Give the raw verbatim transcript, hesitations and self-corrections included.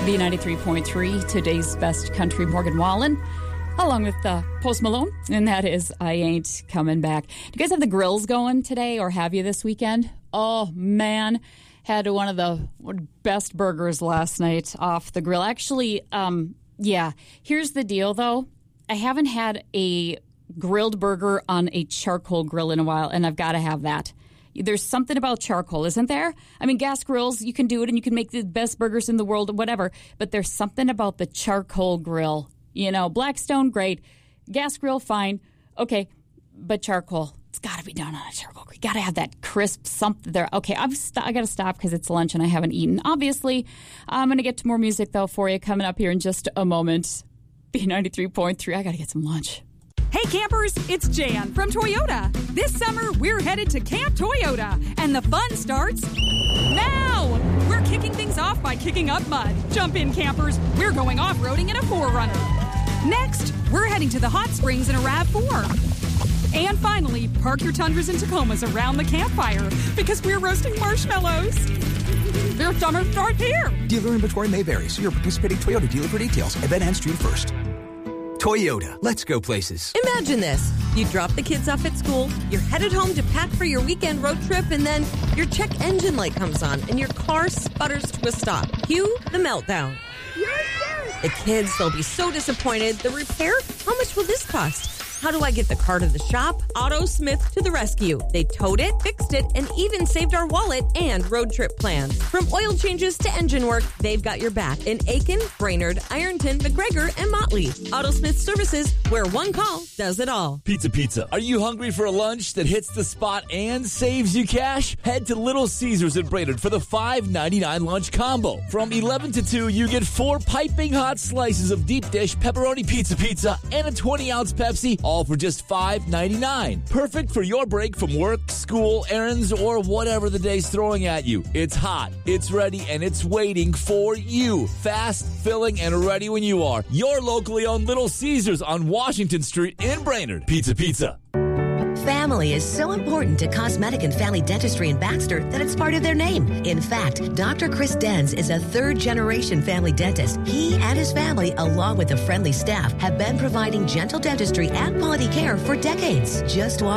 B ninety-three point three, today's best country, Morgan Wallen, along with uh, Post Malone, and that is I Ain't Coming Back. Do you guys have the grills going today, or have you this weekend? Oh, man. Had one of the best burgers last night off the grill. Actually, um, yeah, here's the deal, though. I haven't had a grilled burger on a charcoal grill in a while, and I've got to have that. There's something about charcoal, isn't there? I mean, gas grills, you can do it and you can make the best burgers in the world, whatever. But there's something about the charcoal grill. You know, Blackstone, great. Gas grill, fine. Okay, but charcoal, it's got to be done on a charcoal grill. You got to have that crisp something there. Okay, I've st- I got to stop because it's lunch and I haven't eaten. Obviously, I'm going to get to more music, though, for you coming up here in just a moment. B ninety-three point three, I got to get some lunch. Hey campers, it's Jan from Toyota. This summer, we're headed to Camp Toyota, and the fun starts now! We're kicking things off by kicking up mud. Jump in, campers. We're going off-roading in a four runner. Next, we're heading to the hot springs in a RAV four. And finally, park your Tundras and Tacomas around the campfire because we're roasting marshmallows. Their summer starts here. Dealer inventory may vary. See your participating Toyota dealer for details. Event ends June first. Toyota, let's go places. Imagine this. You drop the kids off at school, you're headed home to pack for your weekend road trip, and then your check engine light comes on and your car sputters to a stop. Cue the meltdown. The kids, they'll be so disappointed. The repair? How much will this cost? How do I get the car to the shop? AutoSmith to the rescue. They towed it, fixed it, and even saved our wallet and road trip plans. From oil changes to engine work, they've got your back in Aiken, Brainerd, Ironton, McGregor, and Motley. AutoSmith Services, where one call does it all. Pizza Pizza. Are you hungry for a lunch that hits the spot and saves you cash? Head to Little Caesars in Brainerd for the five ninety-nine lunch combo. From eleven to two, you get four piping hot slices of deep dish pepperoni pizza pizza and a twenty ounce Pepsi, all for just five ninety-nine. Perfect for your break from work, school, errands, or whatever the day's throwing at you. It's hot, it's ready, and it's waiting for you. Fast, filling, and ready when you are. Your locally owned Little Caesars on Washington Street in Brainerd. Pizza Pizza. Family is so important to Cosmetic and Family Dentistry in Baxter that it's part of their name. In fact, Doctor Chris Denz is a third-generation family dentist. He and his family, along with the friendly staff, have been providing gentle dentistry and quality care for decades. Just walk